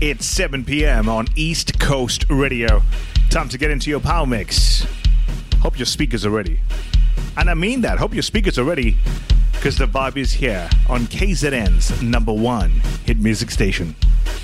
It's 7 p.m. on East Coast Radio. Time to get into your Power Mix. Hope your speakers are ready. And I mean that. Hope your speakers are ready, because the vibe is here on KZN's #1 hit music station.